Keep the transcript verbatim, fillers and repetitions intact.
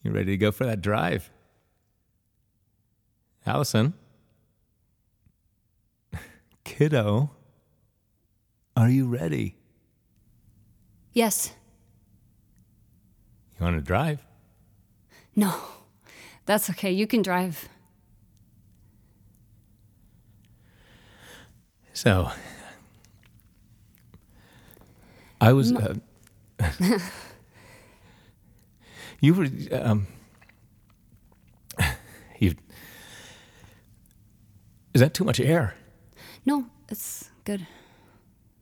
You ready to go for that drive? Allison? Kiddo? Are you ready? Yes. You want to drive? No, that's okay. You can drive. So, I was. Uh, you were. Um, you. Is that too much air? No, it's good.